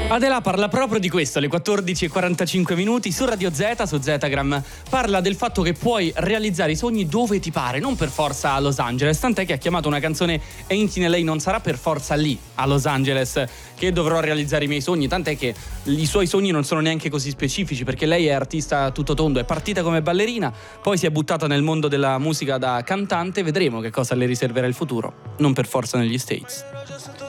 Adela parla proprio di questo alle 14:45 su Radio Z, su Zetagram. Parla del fatto che puoi realizzare i sogni dove ti pare, non per forza a Los Angeles. Tant'è che ha chiamato una canzone Ain't in LA, non sarà per forza lì, a Los Angeles, che dovrò realizzare i miei sogni. Tant'è che i suoi sogni non sono neanche così specifici, perché lei è artista a tutto tondo, è partita come ballerina, poi si è buttata nel mondo della musica da cantante. Vedremo che cosa le riserverà il futuro, non per forza negli States.